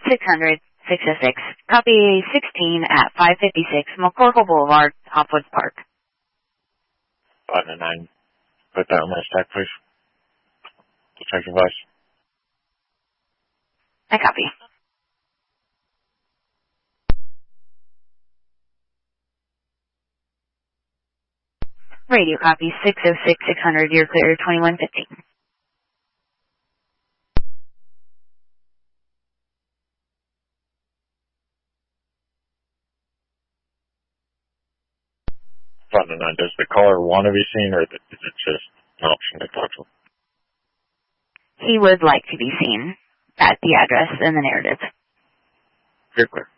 600, 606. Copy 16 at 556 McCorkle Boulevard, Hopwoods Park. 5 to 9. Put that on my stack, please. Check your voice. I copy. Radio copy 606, 600. You're clear, 2115. Does the caller want to be seen, or is it just an option to talk to him? He would like to be seen at the address in the narrative. You're clear.